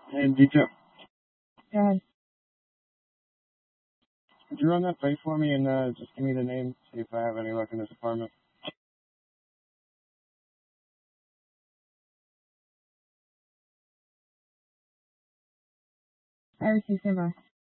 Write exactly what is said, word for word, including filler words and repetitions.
Hey, Dieter, Go ahead. could you run that plate for me and uh, just give me the name, see if I have any luck in this apartment? I received Simba.